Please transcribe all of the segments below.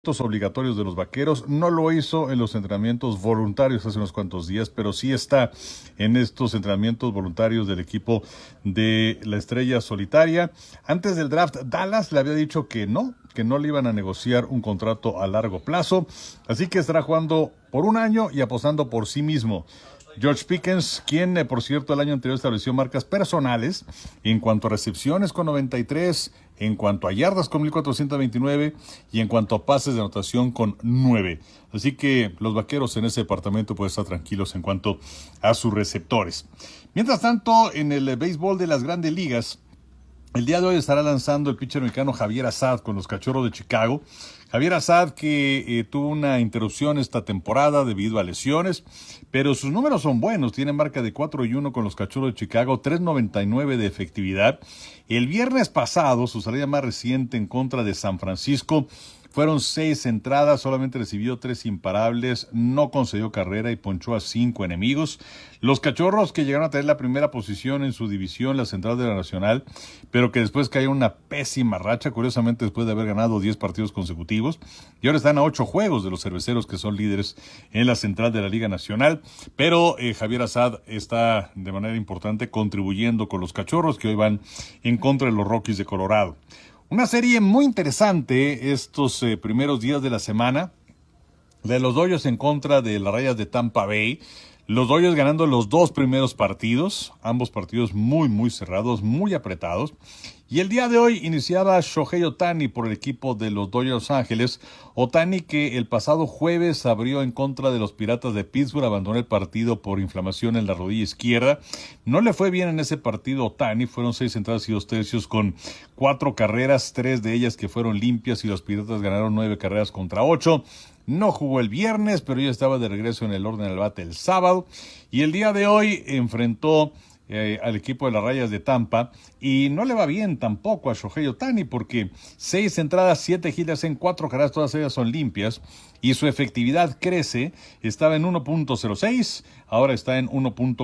Obligatorios de los Vaqueros. No lo hizo en los entrenamientos voluntarios hace unos cuantos días, pero sí está en estos entrenamientos voluntarios del equipo de la Estrella Solitaria. Antes del draft, Dallas le había dicho que no le iban a negociar un contrato a largo plazo, así que estará jugando por un año y apostando por sí mismo. George Pickens, quien por cierto el año anterior estableció marcas personales en cuanto a recepciones con 93, en cuanto a yardas con 1429 y en cuanto a pases de anotación con 9. Así que los Vaqueros en ese departamento pueden estar tranquilos en cuanto a sus receptores. Mientras tanto, en el béisbol de las Grandes Ligas, el día de hoy estará lanzando el pitcher mexicano Javier Assad con los Cachorros de Chicago. Javier Assad que tuvo una interrupción esta temporada debido a lesiones, pero sus números son buenos. Tiene marca de 4-1 con los Cachorros de Chicago, 3.99 de efectividad. El viernes pasado, su salida más reciente en contra de San Francisco, fueron 6 entradas, solamente recibió 3 imparables, no concedió carrera y ponchó a 5 enemigos. Los Cachorros que llegaron a tener la primera posición en su división, la central de la Nacional, pero que después cayó una pésima racha, curiosamente después de haber ganado 10 partidos consecutivos. Y ahora están a 8 juegos de los Cerveceros, que son líderes en la central de la Liga Nacional. Pero Javier Assad está de manera importante contribuyendo con los Cachorros, que hoy van en contra de los Rockies de Colorado. Una serie muy interesante estos primeros días de la semana, de los Dodgers en contra de las Rayas de Tampa Bay. Los Dodgers ganando los 2 primeros partidos, ambos partidos muy cerrados, muy apretados. Y el día de hoy iniciaba Shohei Ohtani por el equipo de los Dodgers Los Ángeles. Ohtani, que el pasado jueves abrió en contra de los Piratas de Pittsburgh, abandonó el partido por inflamación en la rodilla izquierda. No le fue bien en ese partido Ohtani, fueron 6 entradas y 2 tercios con 4 carreras, 3 de ellas que fueron limpias y los Piratas ganaron 9 carreras contra 8. No jugó el viernes, pero ya estaba de regreso en el orden del bate el sábado. Y el día de hoy enfrentó al equipo de las Rayas de Tampa y no le va bien tampoco a Shohei Ohtani porque 6 entradas, 7 hits en 4 carreras, todas ellas son limpias y su efectividad crece, estaba en 1.06, ahora está en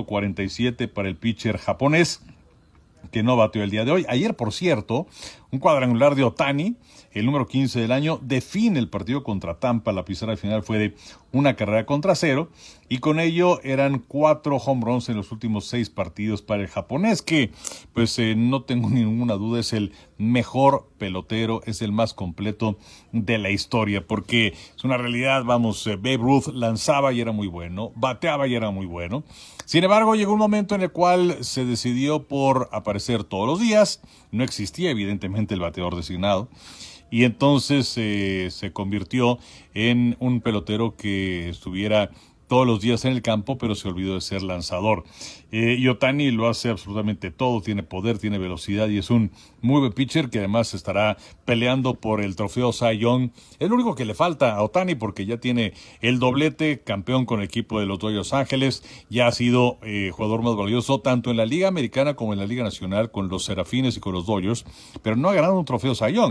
1.47 para el pitcher japonés, que no bateó el día de hoy. Ayer, por cierto, un cuadrangular de Ohtani, el número 15 del año, define el partido contra Tampa. La pizarra final fue de 1 carrera contra 0 y con ello eran 4 home runs en los últimos 6 partidos para el japonés, que pues no tengo ninguna duda es el mejor pelotero, es el más completo de la historia, porque es una realidad, Babe Ruth lanzaba y era muy bueno, bateaba y era muy bueno. Sin embargo, llegó un momento en el cual se decidió por aparecer todos los días, no existía evidentemente el bateador designado, y entonces se convirtió en un pelotero que estuviera todos los días en el campo, pero se olvidó de ser lanzador. Y Ohtani lo hace absolutamente todo, tiene poder, tiene velocidad y es un muy buen pitcher que además estará peleando por el trofeo Cy Young. Es lo único que le falta a Ohtani porque ya tiene el doblete, campeón con el equipo de los Dodgers Los Ángeles, ya ha sido jugador más valioso tanto en la Liga Americana como en la Liga Nacional con los Serafines y con los Dodgers, pero no ha ganado un trofeo Cy Young.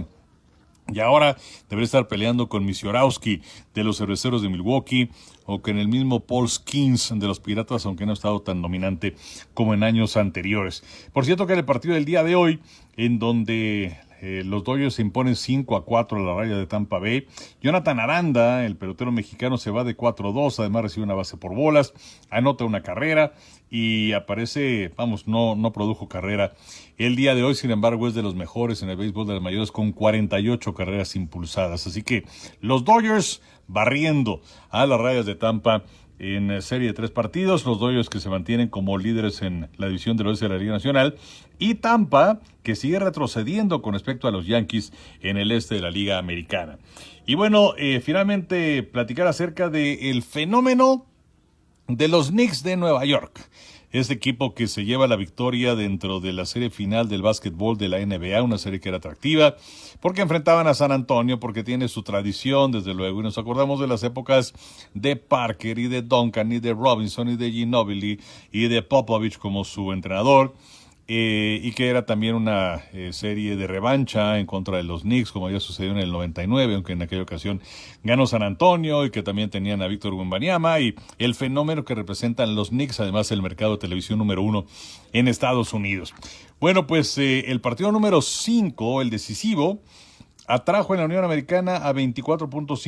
Y ahora debería estar peleando con Misiorowski de los Cerveceros de Milwaukee o con el mismo Paul Skeens de los Piratas, aunque no ha estado tan dominante como en años anteriores. Por cierto que en el partido del día de hoy, en donde los Dodgers se imponen 5-4 a la Raya de Tampa Bay, Jonathan Aranda, el pelotero mexicano, se va de 4-2, además recibe una base por bolas, anota una carrera y aparece, no produjo carrera el día de hoy, sin embargo es de los mejores en el béisbol de las mayores con 48 carreras impulsadas, así que los Dodgers barriendo a las Rayas de Tampa en serie de 3 partidos, los Dodgers que se mantienen como líderes en la división del oeste de la Liga Nacional y Tampa que sigue retrocediendo con respecto a los Yankees en el este de la Liga Americana. Y bueno, finalmente platicar acerca del fenómeno de los Knicks de Nueva York. Este equipo que se lleva la victoria dentro de la serie final del básquetbol de la NBA, una serie que era atractiva, porque enfrentaban a San Antonio, porque tiene su tradición, desde luego, y nos acordamos de las épocas de Parker y de Duncan y de Robinson y de Ginobili y de Popovich como su entrenador, y que era también una serie de revancha en contra de los Knicks, como había sucedido en el 99, aunque en aquella ocasión ganó San Antonio, y que también tenían a Víctor Wembanyama, y el fenómeno que representan los Knicks, además el mercado de televisión número 1 en Estados Unidos. Bueno, pues el partido número 5, el decisivo, atrajo en la Unión Americana a 24.5